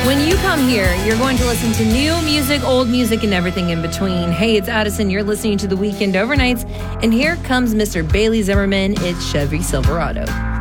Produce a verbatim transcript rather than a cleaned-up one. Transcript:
When you come here, you're going to listen to new music, old music, and everything in between. Hey, it's Addison. You're listening to The Weekend Overnights. And here comes Mister Bailey Zimmerman. It's Chevy Silverado.